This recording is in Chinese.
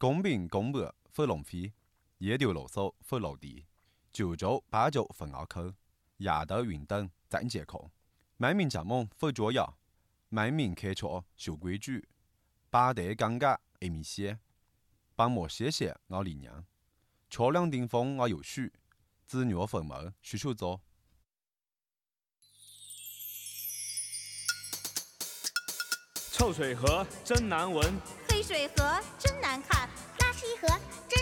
公平公正不浪费，夜丢啰嗦不漏地，九州八九分拗口，夜到云灯站健康。卖名夹梦不作妖，卖名开错守规矩，把得尴尬爱米些，帮莫谢谢我理娘，桥梁顶峰我有序，子女坟墓需求做。 臭水河真难闻， 黑水河真难看， 垃圾河